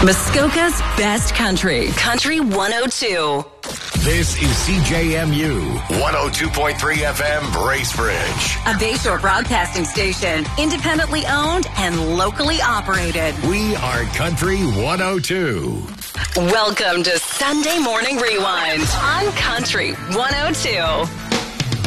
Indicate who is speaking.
Speaker 1: Muskoka's best country. Country 102.
Speaker 2: This is CJMU 102.3 FM Bracebridge.
Speaker 1: A Bayshore broadcasting station. Independently owned and locally operated.
Speaker 2: We are Country 102.
Speaker 1: Welcome to Sunday Morning Rewind on Country 102.